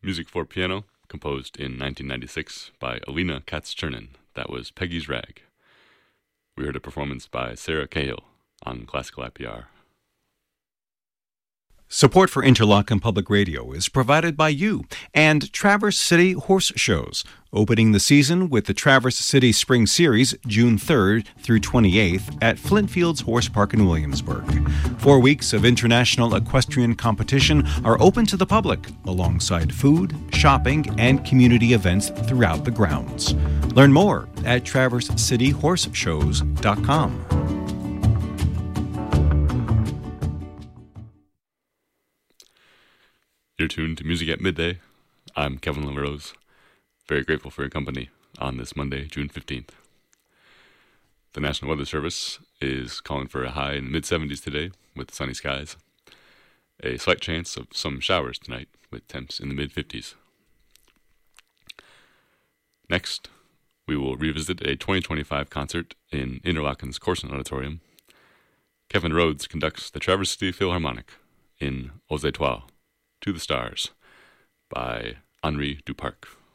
Music for piano, composed in 1996 by Alina Katz-Chernin. That was Peggy's Rag. We heard a performance by Sarah Cahill on Classical IPR. Support for Interlochen Public Radio is provided by you and Traverse City Horse Shows, opening the season with the Traverse City Spring Series June 3rd through 28th at Flintfields Horse Park in Williamsburg. 4 weeks of international equestrian competition are open to the public, alongside food, shopping, and community events throughout the grounds. Learn more at TraverseCityHorseShows.com. You're tuned to Music at Midday. I'm Kevin LaRose. Very grateful for your company on this Monday, June 15th. The National Weather Service is calling for a high in the mid-70s today with sunny skies. A slight chance of some showers tonight with temps in the mid-50s. Next, we will revisit a 2025 concert in Interlochen's Corson Auditorium. Kevin Rhodes conducts the Traverse City Philharmonic in Aux Etoiles, To the Stars, by Henri Duparc.